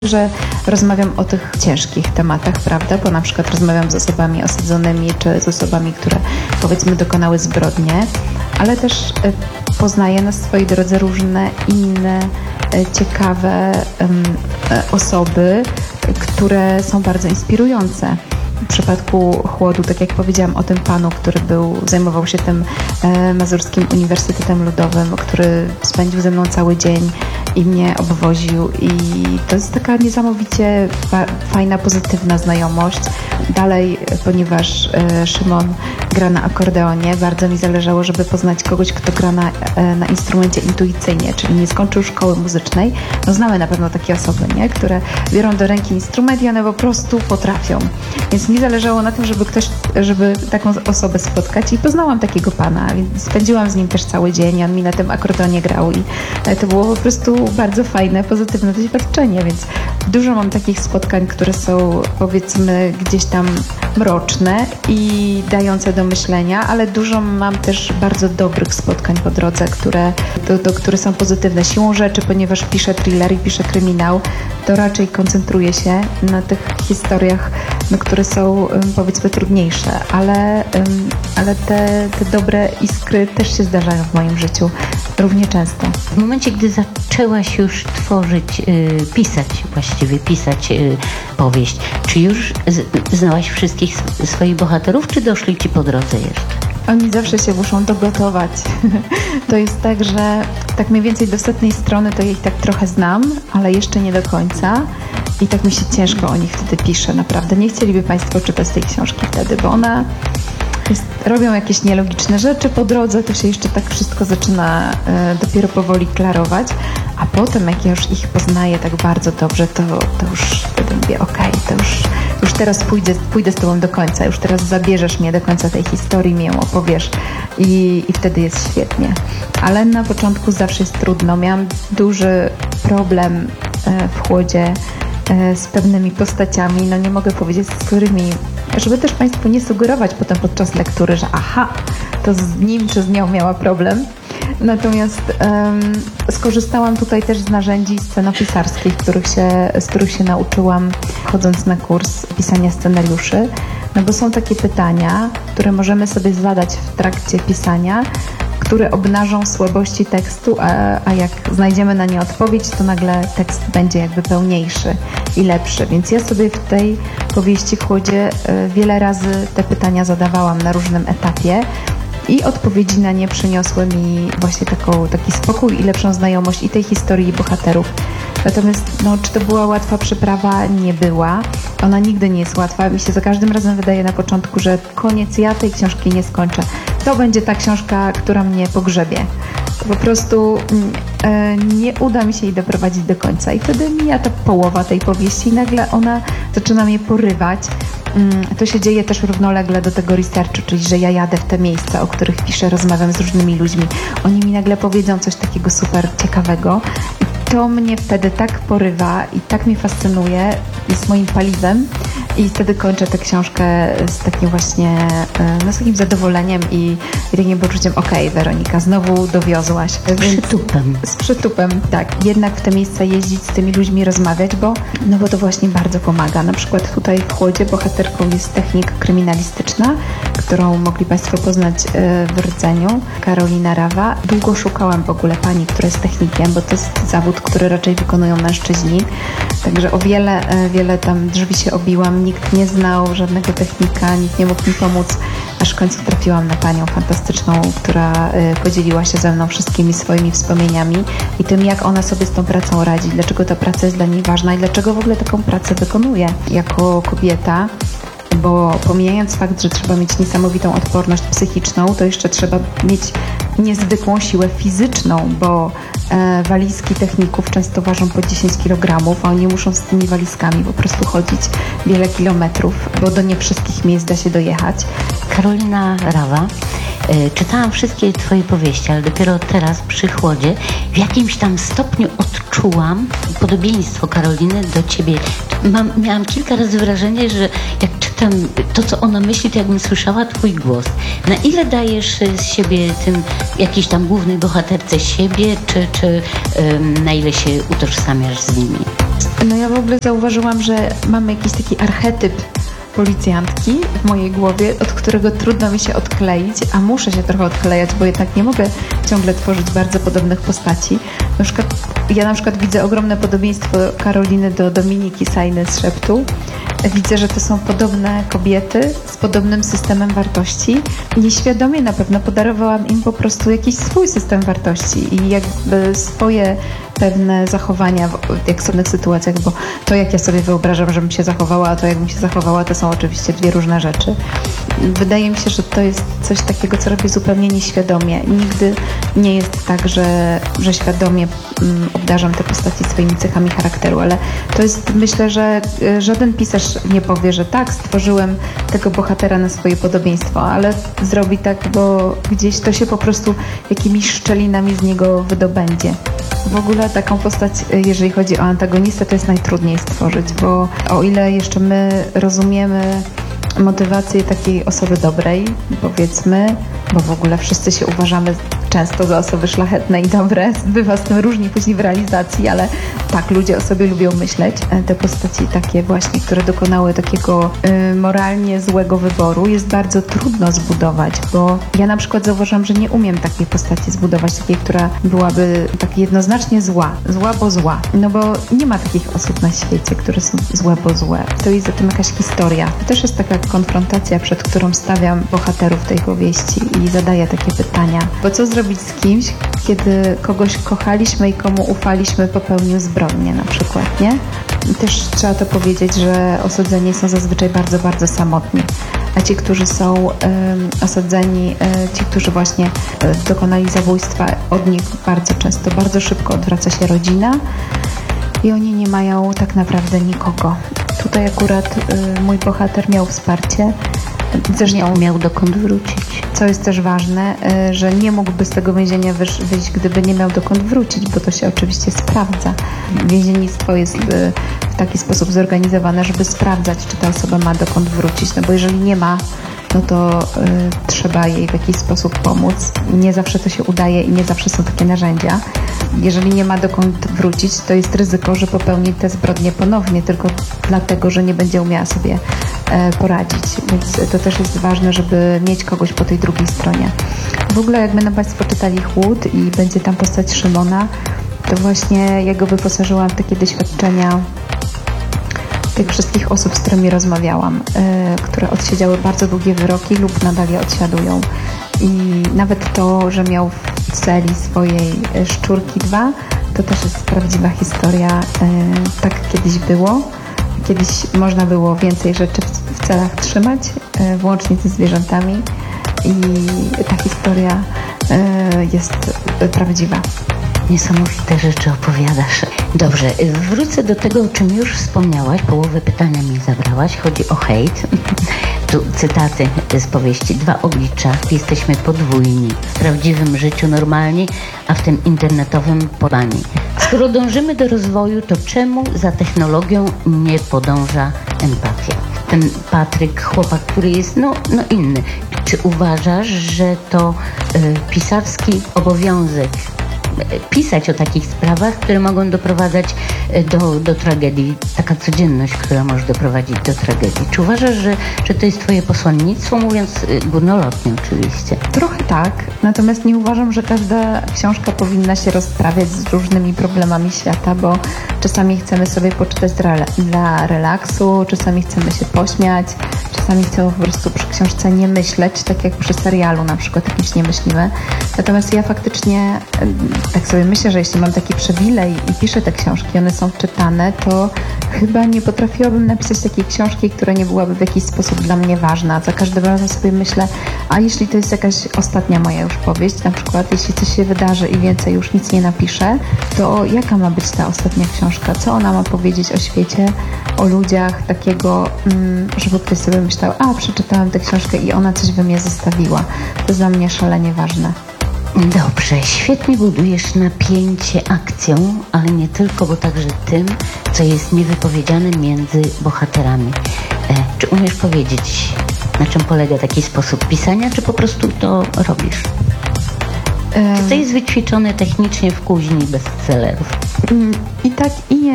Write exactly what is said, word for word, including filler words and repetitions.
że rozmawiam o tych ciężkich tematach, prawda? Bo na przykład rozmawiam z osobami osadzonymi, czy z osobami, które powiedzmy dokonały zbrodnie, ale też poznaję na swojej drodze różne inne ciekawe osoby, które są bardzo inspirujące. W przypadku Chłodu, tak jak powiedziałam o tym panu, który był, zajmował się tym e, Mazurskim Uniwersytetem Ludowym, który spędził ze mną cały dzień i mnie obwoził, i to jest taka niesamowicie fa- fajna, pozytywna znajomość. Dalej, ponieważ e, Szymon gra na akordeonie, bardzo mi zależało, żeby poznać kogoś, kto gra na, e, na instrumencie intuicyjnie, czyli nie skończył szkoły muzycznej. No znamy na pewno takie osoby, nie? Które biorą do ręki instrument i one po prostu potrafią. Więc mi zależało na tym, żeby ktoś, żeby taką osobę spotkać, i poznałam takiego pana, więc spędziłam z nim też cały dzień, on mi na tym akordeonie grał i to było po prostu bardzo fajne, pozytywne doświadczenie, więc dużo mam takich spotkań, które są, powiedzmy, gdzieś tam mroczne i dające do myślenia, ale dużo mam też bardzo dobrych spotkań po drodze, które, to, to, które są pozytywne. Siłą rzeczy, ponieważ piszę thriller i piszę kryminał, to raczej koncentruję się na tych historiach, no, które są, powiedzmy, trudniejsze, ale, ale te, te dobre iskry też się zdarzają w moim życiu równie często. W momencie, gdy zaczęłaś już tworzyć, yy, pisać, właściwie pisać yy, powieść, czy już z, znałaś wszystkich swoich bohaterów, czy doszli ci po drodze jeszcze? Oni zawsze się muszą dogotować. To jest tak, że tak mniej więcej do setnej strony to ja ich tak trochę znam, ale jeszcze nie do końca. I tak mi się ciężko o nich wtedy pisze, naprawdę. Nie chcieliby Państwo czytać tej książki wtedy, bo ona jest, robią jakieś nielogiczne rzeczy po drodze, to się jeszcze tak wszystko zaczyna e, dopiero powoli klarować, a potem jak ja już ich poznaję tak bardzo dobrze, to, to już wtedy mówię, okej, okay, to już, już teraz pójdę, pójdę z Tobą do końca, już teraz zabierzesz mnie do końca tej historii, mi ją opowiesz i, i wtedy jest świetnie. Ale na początku zawsze jest trudno. Miałam duży problem e, w Chłodzie z pewnymi postaciami, no nie mogę powiedzieć z którymi, żeby też Państwu nie sugerować potem podczas lektury, że aha, to z nim czy z nią miała problem. Natomiast um, skorzystałam tutaj też z narzędzi scenopisarskich, których się, z których się nauczyłam, chodząc na kurs pisania scenariuszy, no bo są takie pytania, które możemy sobie zadać w trakcie pisania, które obnażą słabości tekstu, a, a jak znajdziemy na nie odpowiedź, to nagle tekst będzie jakby pełniejszy i lepszy. Więc ja sobie w tej powieści Chłodzie wiele razy te pytania zadawałam na różnym etapie i odpowiedzi na nie przyniosły mi właśnie taką, taki spokój i lepszą znajomość i tej historii, i bohaterów. Natomiast no, czy to była łatwa przeprawa? Nie była. Ona nigdy nie jest łatwa. Mi się za każdym razem wydaje na początku, że koniec, ja tej książki nie skończę. To będzie ta książka, która mnie pogrzebie. Po prostu e, nie uda mi się jej doprowadzić do końca. I wtedy mija ta połowa tej powieści i nagle ona zaczyna mnie porywać. To się dzieje też równolegle do tego researchu, czyli że ja jadę w te miejsca, o których piszę, rozmawiam z różnymi ludźmi. Oni mi nagle powiedzą coś takiego super ciekawego. I to mnie wtedy tak porywa i tak mnie fascynuje, jest moim paliwem. I wtedy kończę tę książkę z takim właśnie, no z takim zadowoleniem i, i takim poczuciem, okej, okay, Weronika, znowu dowiozłaś. Z przytupem. Z przytupem, tak. Jednak w te miejsca jeździć, z tymi ludźmi rozmawiać, bo, no bo to właśnie bardzo pomaga. Na przykład tutaj w Chłodzie bohaterką jest technik kryminalistyczna, którą mogli Państwo poznać w Rdzeniu, Karolina Rawa. Długo szukałam w ogóle pani, która jest technikiem, bo to jest zawód, który raczej wykonują mężczyźni. Także o wiele, wiele tam drzwi się obiłam. Nikt nie znał żadnego technika, nikt nie mógł mi pomóc, aż w końcu trafiłam na panią fantastyczną, która podzieliła się ze mną wszystkimi swoimi wspomnieniami i tym, jak ona sobie z tą pracą radzi, dlaczego ta praca jest dla niej ważna i dlaczego w ogóle taką pracę wykonuje jako kobieta. Bo pomijając fakt, że trzeba mieć niesamowitą odporność psychiczną, to jeszcze trzeba mieć niezwykłą siłę fizyczną, bo e, walizki techników często ważą po dziesięć kilogramów, a oni muszą z tymi walizkami po prostu chodzić wiele kilometrów, bo do nie wszystkich miejsc da się dojechać. Karolina Rawa. Czytałam wszystkie Twoje powieści, ale dopiero teraz przy Chłodzie w jakimś tam stopniu odczułam podobieństwo Karoliny do Ciebie. Mam, miałam kilka razy wrażenie, że jak czytam to, co ona myśli, to jakbym słyszała Twój głos. Na ile dajesz z siebie tym jakiejś tam głównej bohaterce siebie, czy, czy um, na ile się utożsamiasz z nimi? No ja w ogóle zauważyłam, że mamy jakiś taki archetyp policjantki w mojej głowie, od którego trudno mi się odkleić, a muszę się trochę odklejać, bo jednak nie mogę ciągle tworzyć bardzo podobnych postaci. Na przykład, ja na przykład widzę ogromne podobieństwo Karoliny do Dominiki Sajny z Szeptu. Widzę, że to są podobne kobiety z podobnym systemem wartości. Nieświadomie na pewno podarowałam im po prostu jakiś swój system wartości i jakby swoje pewne zachowania w jak w sytuacjach, bo to jak ja sobie wyobrażam, żebym się zachowała, a to jak bym się zachowała, to są oczywiście dwie różne rzeczy. Wydaje mi się, że to jest coś takiego, co robię zupełnie nieświadomie. Nigdy nie jest tak, że, że świadomie mm, obdarzam te postaci swoimi cechami charakteru, ale to jest, myślę, że y, żaden pisarz nie powie, że tak, stworzyłem tego bohatera na swoje podobieństwo, ale zrobi tak, bo gdzieś to się po prostu jakimiś szczelinami z niego wydobędzie. W ogóle taką postać, jeżeli chodzi o antagonistę, to jest najtrudniej stworzyć, bo o ile jeszcze my rozumiemy motywację takiej osoby dobrej, powiedzmy, bo w ogóle wszyscy się uważamy często za osoby szlachetne i dobre, bywa z tym różnie później w realizacji, ale tak, ludzie o sobie lubią myśleć. Te postaci takie właśnie, które dokonały takiego y, moralnie złego wyboru, jest bardzo trudno zbudować, bo ja na przykład zauważam, że nie umiem takiej postaci zbudować, takiej, która byłaby tak jednoznacznie zła. Zła, bo zła. No bo nie ma takich osób na świecie, które są złe, bo złe. Stoi za tym jakaś historia. To też jest taka konfrontacja, przed którą stawiam bohaterów tej powieści i zadaję takie pytania. Bo co zrobić z kimś, kiedy kogoś kochaliśmy i komu ufaliśmy, popełnił zbrodnię na przykład, nie? I też trzeba to powiedzieć, że osadzeni są zazwyczaj bardzo, bardzo samotni. A ci, którzy są um, osadzeni, um, ci, którzy właśnie um, dokonali zabójstwa, od nich bardzo często, bardzo szybko odwraca się rodzina i oni nie mają tak naprawdę nikogo. Tutaj akurat um, mój bohater miał wsparcie. Zresztą miał, miał dokąd wrócić. Co jest też ważne, że nie mógłby z tego więzienia wyjść, gdyby nie miał dokąd wrócić, bo to się oczywiście sprawdza. Więziennictwo jest w taki sposób zorganizowane, żeby sprawdzać, czy ta osoba ma dokąd wrócić. No bo jeżeli nie ma, no to y, trzeba jej w jakiś sposób pomóc. Nie zawsze to się udaje i nie zawsze są takie narzędzia. Jeżeli nie ma dokąd wrócić, to jest ryzyko, że popełni te zbrodnie ponownie, tylko dlatego, że nie będzie umiała sobie e, poradzić. Więc to też jest ważne, żeby mieć kogoś po tej drugiej stronie. W ogóle jak będą Państwo czytali Chłód i będzie tam postać Szymona, to właśnie ja go wyposażyłam w takie doświadczenia tych wszystkich osób, z którymi rozmawiałam, y, które odsiedziały bardzo długie wyroki lub nadal je odsiadują. I nawet to, że miał w celi swojej szczurki dwa, to też jest prawdziwa historia. Y, tak kiedyś było. Kiedyś można było więcej rzeczy w, w celach trzymać, y, włącznie ze zwierzętami. I ta historia y, jest y, prawdziwa. Niesamowite rzeczy opowiadasz. Dobrze, wrócę do tego, o czym już wspomniałaś. Połowę pytania mi zabrałaś. Chodzi o hejt. Tu cytaty z powieści. Dwa oblicza. Jesteśmy podwójni. W prawdziwym życiu normalni, a w tym internetowym podani. Skoro dążymy do rozwoju, to czemu za technologią nie podąża empatia? Ten Patryk, chłopak, który jest no, no inny. Czy uważasz, że to y, pisarski obowiązek pisać o takich sprawach, które mogą doprowadzać do, do tragedii. Taka codzienność, która może doprowadzić do tragedii. Czy uważasz, że, że to jest twoje posłannictwo, mówiąc górnolotnie oczywiście? Trochę tak, natomiast nie uważam, że każda książka powinna się rozprawiać z różnymi problemami świata, bo czasami chcemy sobie poczytać dla, dla relaksu, czasami chcemy się pośmiać, czasami chcemy po prostu przy książce nie myśleć, tak jak przy serialu na przykład jakimś nie myślimy. Natomiast ja faktycznie tak sobie myślę, że jeśli mam taki przywilej i piszę te książki, one są czytane, to chyba nie potrafiłabym napisać takiej książki, która nie byłaby w jakiś sposób dla mnie ważna. Za każdym razem sobie myślę, a jeśli to jest jakaś ostatnia moja już powieść, na przykład jeśli coś się wydarzy i więcej już nic nie napiszę, to jaka ma być ta ostatnia książka? Co ona ma powiedzieć o świecie, o ludziach, takiego, żeby ktoś sobie myślał, a przeczytałam tę książkę i ona coś we mnie zostawiła. To jest dla mnie szalenie ważne. Dobrze, świetnie budujesz napięcie akcją, ale nie tylko, bo także tym, co jest niewypowiedziane między bohaterami. E, czy umiesz powiedzieć, na czym polega taki sposób pisania, czy po prostu to robisz? Czy to jest wyćwiczone technicznie w kuźni bestsellerów? I tak, i nie.